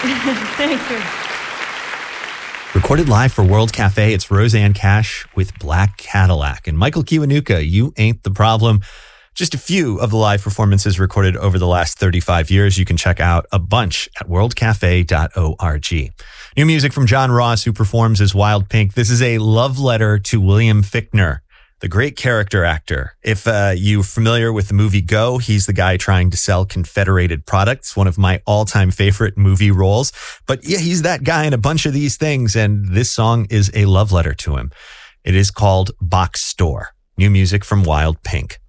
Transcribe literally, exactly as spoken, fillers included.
Thank you. Recorded live for World Cafe, it's Rosanne Cash with Black Cadillac. And Michael Kiwanuka, You Ain't the Problem. Just a few of the live performances recorded over the last thirty-five years. You can check out a bunch at world cafe dot org. New music from John Ross, who performs as Wild Pink. This is a love letter to William Fichtner, the great character actor. If uh, you're familiar with the movie Go, he's the guy trying to sell Confederated products, one of my all-time favorite movie roles. But yeah, he's that guy in a bunch of these things, and this song is a love letter to him. It is called Box Store. New music from Wild Pink.